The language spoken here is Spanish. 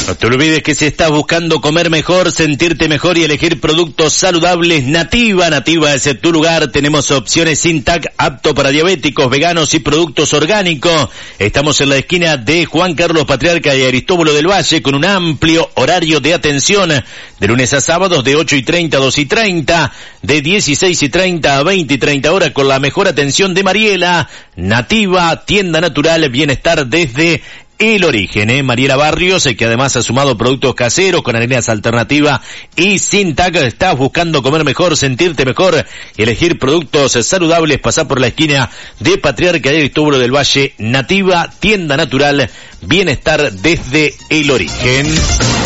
No te olvides que si estás buscando comer mejor, sentirte mejor y elegir productos saludables, Nativa es tu lugar. Tenemos opciones sin TAC, apto para diabéticos, veganos y productos orgánicos. Estamos en la esquina de Juan Carlos Patriarca y Aristóbulo del Valle con un amplio horario de atención de lunes a sábados de 8:30 a 2:30, de 16:30 a 20:30 horas con la mejor atención de Mariela. Nativa, tienda natural, bienestar desde el origen, Mariela Barrios, que además ha sumado productos caseros con harinas alternativas y sin TAC. Estás buscando comer mejor, sentirte mejor, elegir productos saludables, pasar por la esquina de Patriarca y Aristóbulo del Valle. Nativa, tienda natural, bienestar desde el origen.